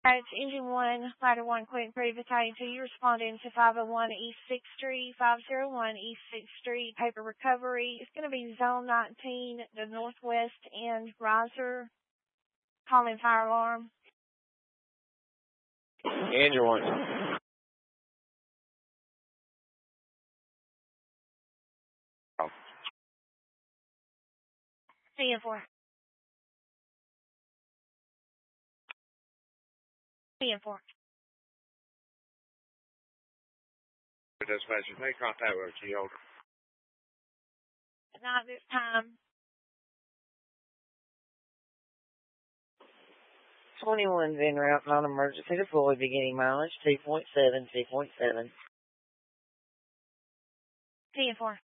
It's Engine 1, Ladder 1, Quentin Prairie Battalion 2. You're responding to 501 East 6th Street, 501 East 6th Street, paper recovery. It's going to be Zone 19, the Northwest and Riser. Calling fire alarm. Engine 1. CN4. CN4. Dispatcher, make contact with T. Holder. Not this time. 21's en route, non-emergency deploy, beginning mileage 2.7, 2.7. CN4.